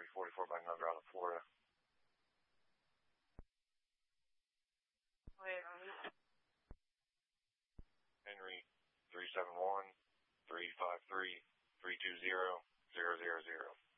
344 by number out of Florida. Henry 371-353-320-000.